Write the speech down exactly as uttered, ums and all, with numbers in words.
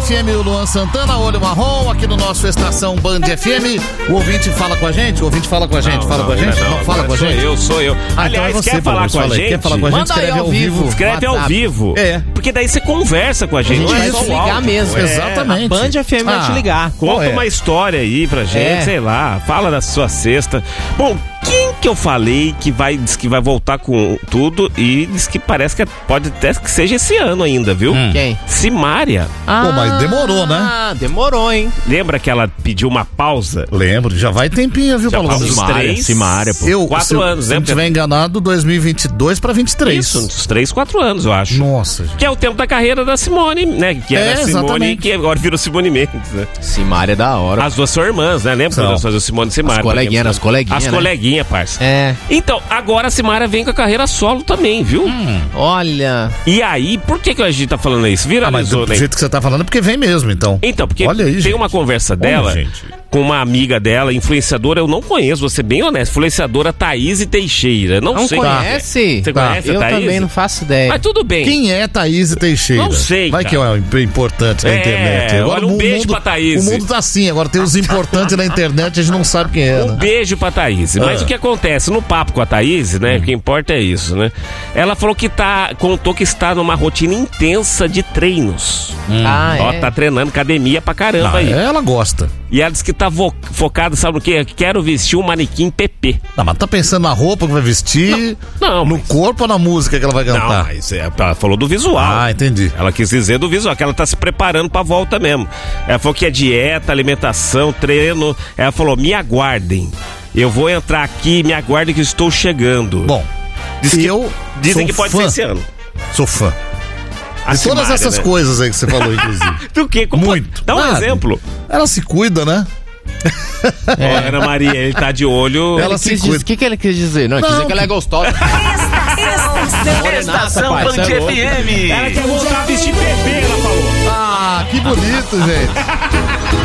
F M, o Luan Santana, Olho Marrom, aqui no nosso Estação Band F M. O ouvinte fala com a gente? O ouvinte fala com a gente? Não, fala não, com a gente? Não, não fala com a gente? Sou eu, sou eu. Ah, Aliás, então é você, quer falar com a gente? Quer falar com a gente? Manda Escreve aí ao ao vivo. vivo. Escreve ao WhatsApp. vivo. É. Porque daí você conversa com a gente. A gente não é vai só te o ligar áudio. mesmo. É. Exatamente. A Band F M vai te Ah. ligar. Conta É. uma história aí pra gente, É. sei lá. Fala da sua sexta. Bom, quem que eu falei que vai, diz que vai voltar com tudo e diz que parece que pode até que seja esse ano ainda, viu? Hum. Quem? Simária. Ah, Pô, mas demorou, né? Ah, demorou, hein? Lembra que ela pediu uma pausa? Lembro, já vai tempinho, viu, Já Paulo? faz uns Simária. três, Simária, pô. Eu, Quatro se, anos, se né? não tiver enganado, dois mil e vinte e dois pra vinte e três. Isso, uns três, quatro anos, eu acho. Nossa, gente. Que é o tempo da carreira da Simone, né? Que era É, a Simone, exatamente. que agora virou Simone Mendes, né? Simária é da hora. As duas são irmãs, né? Lembra São. quando nós fazíamos Simone e Simária? As coleguinhas, as coleguinhas, As né? coleguinhas, parça. É. Então, agora a Simária vem com a carreira solo também, viu? Hum. Olha. E aí, por que, que a gente tá falando isso? Ah, mas Viralizou, do né? jeito que você tá falando é porque vem mesmo, então. Então, porque Olha aí, tem gente. uma conversa dela Olha, gente. com uma amiga dela, influenciadora, eu não conheço, vou ser bem honesto, influenciadora Thaís Teixeira. Não, Não sei. conhece? Você Tá. conhece a Eu Thaís? também não faço ideia. Mas tudo bem. Quem é Thaís Teixeira? Não sei, Vai cara. que é importante na É, internet. olha, um o beijo mundo, pra Thaís. O mundo tá assim, agora tem os importantes na internet, a gente não sabe quem é, Um né? beijo pra Thaís. Mas Ah. o que acontece? No papo com a Thaís, né? O que importa é isso, né? Ela falou que tá. Contou que está numa rotina intensa de treinos. Ah, Ó, é? tá treinando academia pra caramba Não, aí. ela gosta. E ela disse que tá vo- focada, sabe no quê? Quero vestir um manequim P P. Não, mas tá pensando na roupa que vai vestir, Não, no mas- corpo ou na música que ela vai Não, cantar? mas é, ela falou do visual. Ah, entendi. Ela quis dizer do visual, que ela tá se preparando pra volta mesmo. Ela falou que é dieta, alimentação, treino. Ela falou, me aguardem. Eu vou entrar aqui, me aguardem que eu estou chegando. Bom, Diz que- eu Dizem sou que pode fã, ser esse ano. Sou fã. A De todas Simária, essas né? coisas aí que você falou, inclusive. Do quê? Como- Muito. Dá um Nada. exemplo. Ela se cuida, né? Ó, Ana Maria, ele tá de olho. Ela Ele se quis cuida. dizer- O que, que ele quis dizer? Não, ele quis Não, dizer que ela é gostosa. Estação pai, Band cê é louco. F M. Ela quer voltar a vestir P P, ela falou. Ah, que bonito, gente.